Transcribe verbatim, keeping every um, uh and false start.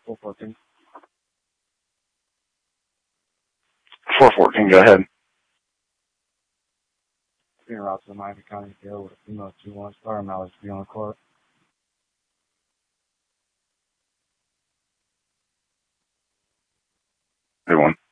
four fourteen. four fourteen, go ahead. Being route to the Miami County Jail with a female two one star knowledge to be on the court. Two one.